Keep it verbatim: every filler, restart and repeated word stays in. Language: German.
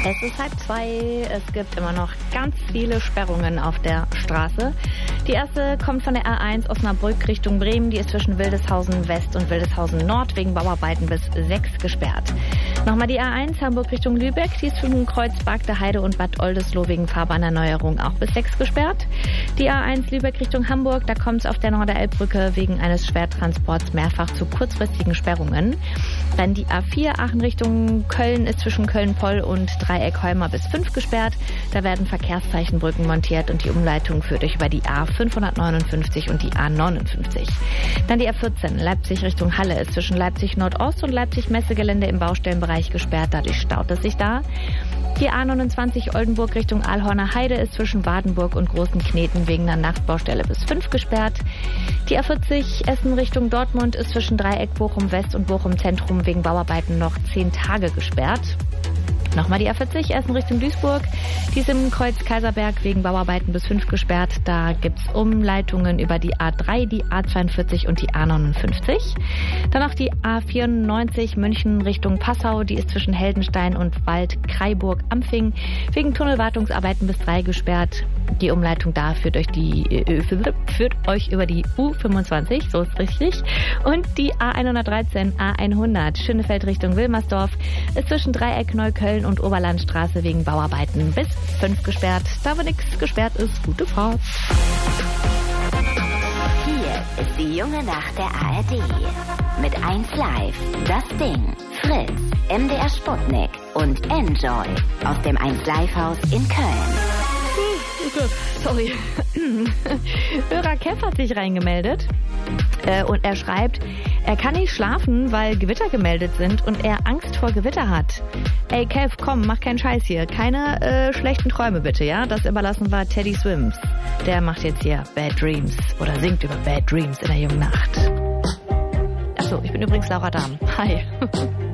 Es ist halb zwei. Es gibt immer noch ganz viele Sperrungen auf der Straße. Die erste kommt von der A eins Osnabrück Richtung Bremen. Die ist zwischen Wildeshausen West und Wildeshausen Nord wegen Bauarbeiten bis sechs gesperrt. Nochmal die A eins Hamburg Richtung Lübeck. Die ist zwischen Kreuz Bagdeheide und Bad Oldesloe wegen Fahrbahnerneuerung auch bis sechs gesperrt. Die A eins Lübeck Richtung Hamburg. Da kommt es auf der Norderelbbrücke wegen eines Schwertransports mehrfach zu kurzfristigen Sperrungen. Dann die A vier Aachen Richtung Köln ist zwischen Köln-Poll und Dreieck-Heuma bis fünf gesperrt. Da werden Verkehrszeichenbrücken montiert und die Umleitung führt euch über die A fünfhundertneunundfünfzig und die A neunundfünfzig. Dann die A vierzehn Leipzig Richtung Halle ist zwischen Leipzig Nordost und Leipzig Messegelände im Baustellenbereich gesperrt. Dadurch staut es sich da. Die A neunundzwanzig Oldenburg Richtung Aalhorner Heide ist zwischen Wadenburg und Großen Kneten wegen einer Nachtbaustelle bis fünf gesperrt. Die A vierzig Essen Richtung Dortmund ist zwischen Dreieck Bochum West und Bochum Zentrum wegen Bauarbeiten noch zehn Tage gesperrt. Nochmal die A vierzig Essen Richtung Duisburg. Die ist im Kreuz Kaiserberg wegen Bauarbeiten bis fünf gesperrt. Da gibt's Umleitungen über die A drei, die A zweiundvierzig und die A neunundfünfzig. Dann noch die A vierundneunzig München Richtung Passau. Die ist zwischen Heldenstein und Wald-Kreiburg-Ampfing wegen Tunnelwartungsarbeiten bis drei gesperrt. Die Umleitung da führt euch, die, äh, führt euch über die U fünfundzwanzig, so ist richtig. Und die A hundertdreizehn, A hundert Schönefeld Richtung Wilmersdorf ist zwischen Dreieck Neukölln und Oberlandstraße wegen Bauarbeiten bis fünf gesperrt. Da wo nichts gesperrt ist, gute Fahrt. Hier ist die junge Nacht der A R D. Mit eins Live, Das Ding, Fritz, M D R Sputnik und Enjoy aus dem eins Live Haus in Köln. Sorry. Hörer Kev hat sich reingemeldet äh, und er schreibt, er kann nicht schlafen, weil Gewitter gemeldet sind und er Angst vor Gewitter hat. Ey Kev, komm, mach keinen Scheiß hier. Keine äh, schlechten Träume bitte, ja? Das überlassen wir Teddy Swims. Der macht jetzt hier Bad Dreams oder singt über Bad Dreams in der jungen Nacht. Achso, ich bin übrigens Laura Dahm. Hi.